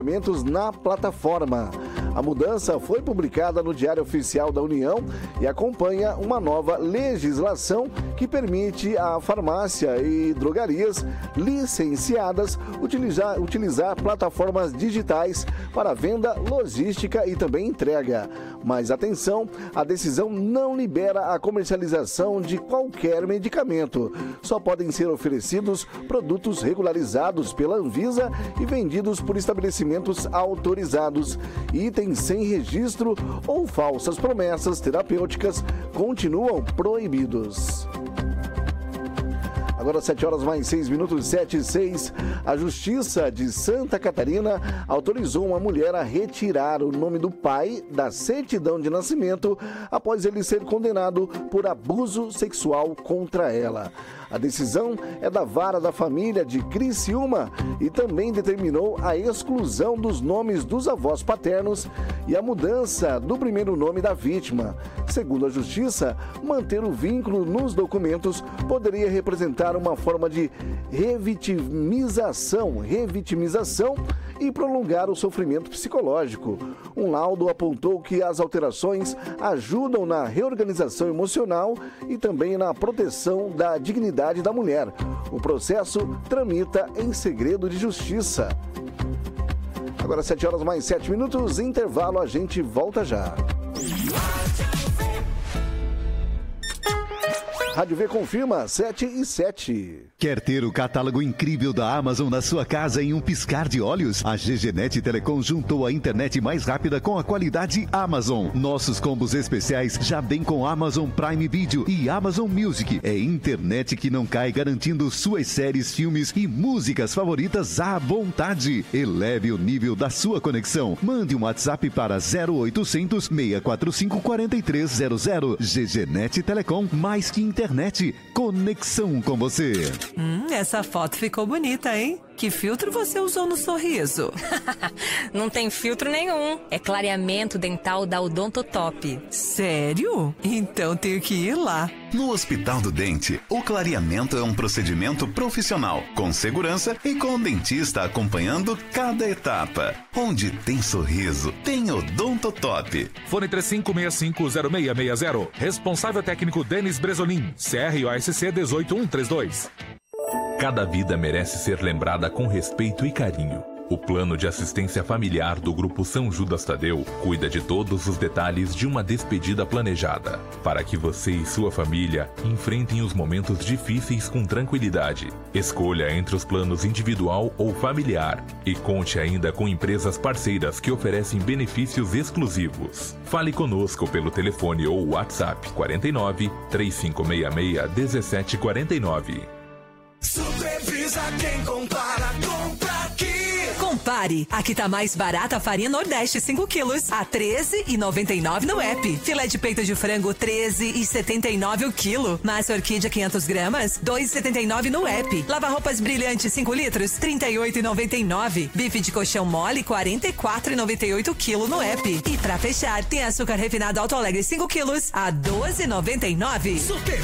na plataforma. A mudança foi publicada no Diário Oficial da União e acompanha uma nova legislação que permite à farmácia e drogarias licenciadas utilizar plataformas digitais para venda, logística e também entrega. Mas atenção, a decisão não libera a comercialização de qualquer medicamento. Só podem ser oferecidos produtos regularizados pela Anvisa e vendidos por estabelecimentos autorizados. Itens sem registro ou falsas promessas terapêuticas continuam proibidos. Agora 7h mais 6 minutos, 7h06. A Justiça de Santa Catarina autorizou uma mulher a retirar o nome do pai da certidão de nascimento após ele ser condenado por abuso sexual contra ela. A decisão é da Vara da Família de Criciúma e também determinou a exclusão dos nomes dos avós paternos e a mudança do primeiro nome da vítima. Segundo a Justiça, manter o vínculo nos documentos poderia representar uma forma de revitimização e prolongar o sofrimento psicológico. Um laudo apontou que as alterações ajudam na reorganização emocional e também na proteção da dignidade da mulher. O processo tramita em segredo de justiça. Agora 7h mais 7 minutos, intervalo, a gente volta já. Rádio V confirma, 7h07. Quer ter o catálogo incrível da Amazon na sua casa em um piscar de olhos? A GGNet Telecom juntou a internet mais rápida com a qualidade Amazon. Nossos combos especiais já vem com Amazon Prime Video e Amazon Music. É internet que não cai, garantindo suas séries, filmes e músicas favoritas à vontade. Eleve o nível da sua conexão. Mande um WhatsApp para 0800 645 4300. GGNet Telecom, mais que internet, conexão com você. Essa foto ficou bonita, hein? Que filtro você usou no sorriso? Não tem filtro nenhum. É clareamento dental da Odontotop. Sério? Então tenho que ir lá. No Hospital do Dente, o clareamento é um procedimento profissional, com segurança e com o dentista acompanhando cada etapa. Onde tem sorriso, tem Odontotop. Fone 35650660. Responsável técnico Denis Bresolim. CROSC 18132. Cada vida merece ser lembrada com respeito e carinho. O Plano de Assistência Familiar do Grupo São Judas Tadeu cuida de todos os detalhes de uma despedida planejada, para que você e sua família enfrentem os momentos difíceis com tranquilidade. Escolha entre os planos individual ou familiar e conte ainda com empresas parceiras que oferecem benefícios exclusivos. Fale conosco pelo telefone ou WhatsApp 49 3566 1749. Supervisa quem compara, compra aqui. Compare, aqui tá mais barata a farinha Nordeste 5 quilos, a R$13,99 no app. Filé de peito de frango R$13,79 o quilo. Massa orquídea 500 gramas, R$2,79 no app. Lava roupas brilhante 5 litros, R$38,99. Bife de colchão mole R$44,98 o quilo no app. E pra fechar, tem açúcar refinado Alto Alegre 5 quilos, a R$12,99.